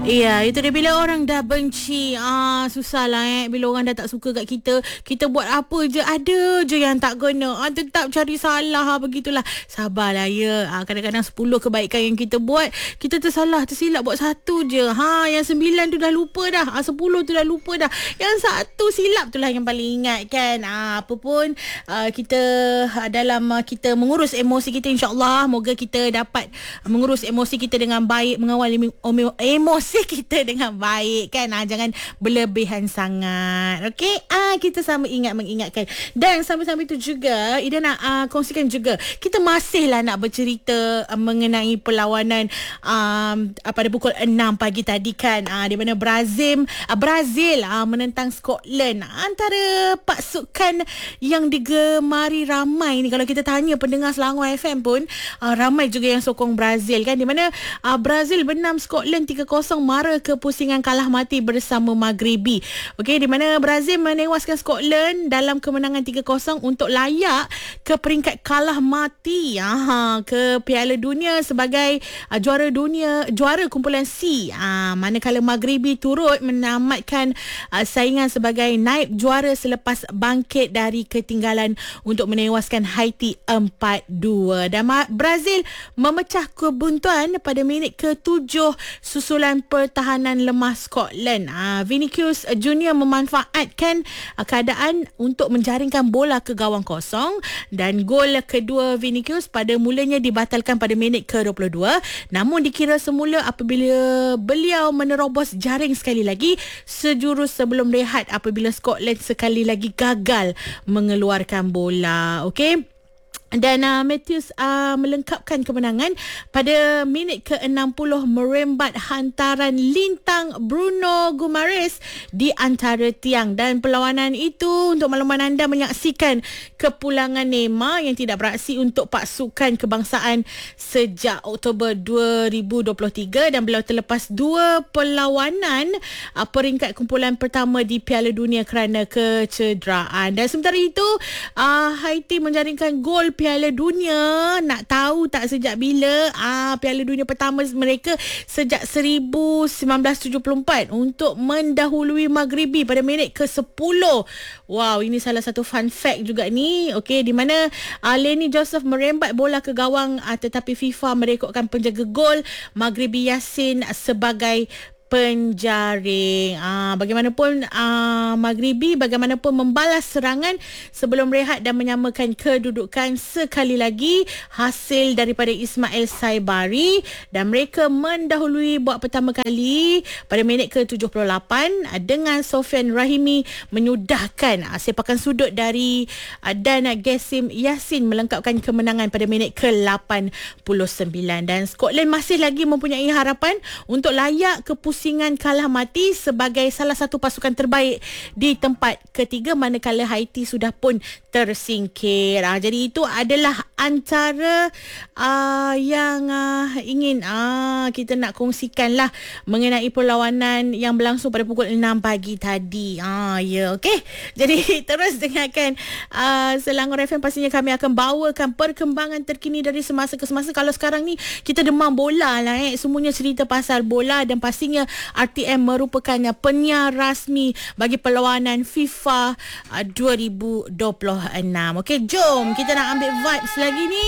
Iya, itu dia bila orang dah benci. Susah lah bila orang dah tak suka kat kita. Kita buat apa je, ada je yang tak kena. Tetap cari salah. Begitulah. Sabarlah ya. Kadang-kadang 10 kebaikan yang kita buat, kita tersilap buat satu je. Yang 9 tu dah lupa dah. 10 tu dah lupa dah. Yang satu silap tu lah yang paling ingat kan. Apa pun kita dalam kita mengurus emosi kita, insyaAllah moga kita dapat mengurus emosi kita dengan baik, mengawal emosi kita dengan baik kan. Jangan berlebihan sangat. Okey, kita sama mengingatkan. Dan sambil-sambil itu juga Ida nak kongsikan juga, kita masihlah nak bercerita mengenai perlawanan pada pukul 6 pagi tadi kan, di mana Brazil menentang Scotland. Antara pasukan yang digemari ramai ni, kalau kita tanya pendengar Selangor FM pun ramai juga yang sokong Brazil kan, di mana Brazil benam Scotland 3-0 mara kepusingan kalah mati bersama Maghribi. Okey, di mana Brazil menewaskan Scotland dalam kemenangan 3-0 untuk layak ke peringkat kalah mati ke Piala Dunia sebagai juara kumpulan C. Manakala Maghribi turut menamatkan saingan sebagai naib juara selepas bangkit dari ketinggalan untuk menewaskan Haiti 4-2. Dan Brazil memecah kebuntuan pada minit ke-7 susulan pertahanan lemah Scotland. Vinicius Junior memanfaatkan keadaan untuk menjaringkan bola ke gawang kosong, dan gol kedua Vinicius pada mulanya dibatalkan pada minit ke-22, namun dikira semula apabila beliau menerobos jaring sekali lagi sejurus sebelum rehat apabila Scotland sekali lagi gagal mengeluarkan bola. Okey. Dan Matthews melengkapkan kemenangan pada minit ke-60 merembat hantaran lintang Bruno Guimaraes di antara tiang. Dan perlawanan itu untuk makluman anda menyaksikan kepulangan Neymar yang tidak beraksi untuk pasukan kebangsaan sejak Oktober 2023, dan beliau terlepas 2 perlawanan peringkat kumpulan pertama di Piala Dunia kerana kecederaan. Dan sementara itu Haiti menjaringkan gol Piala Dunia. Nak tahu tak sejak bila? Piala Dunia pertama mereka sejak 1974 untuk mendahului Maghribi pada minit ke-10. Wow, ini salah satu fun fact juga ni. Okey, di mana Lenny Joseph merembat bola ke gawang, tetapi FIFA merekodkan penjaga gol Maghribi Yassin sebagai penjaring. Bagaimanapun Maghribi bagaimanapun membalas serangan sebelum rehat dan menyamakan kedudukan sekali lagi hasil daripada Ismail Saibari, dan mereka mendahului buat pertama kali pada minit ke-78 dengan Sofian Rahimi menyudahkan sepakan sudut dari dan Gessim Yassin melengkapkan kemenangan pada minit ke-89. Dan Scotland masih lagi mempunyai harapan untuk layak ke pusingan kalah mati sebagai salah satu pasukan terbaik di tempat ketiga, manakala Haiti sudah pun tersingkir. Jadi itu adalah antara yang ingin kita nak kongsikan lah mengenai perlawanan yang berlangsung pada pukul 6 pagi tadi. Okey. Jadi terus dengarkan Selangor FM. Pastinya kami akan bawakan perkembangan terkini dari semasa ke semasa. Kalau sekarang ni kita demam bola lah, semuanya cerita pasal bola, dan pastinya RTM merupakan penyiar rasmi bagi perlawanan FIFA 2026. Okey, jom kita nak ambil vibes lagi ni.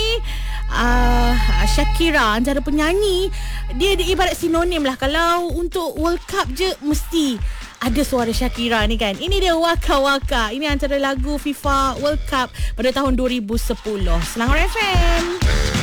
Shakira antara penyanyi, dia ibarat sinonim lah. Kalau untuk World Cup je mesti ada suara Shakira ni kan. Ini dia Waka Waka. Ini antara lagu FIFA World Cup pada tahun 2010. Selangor FM.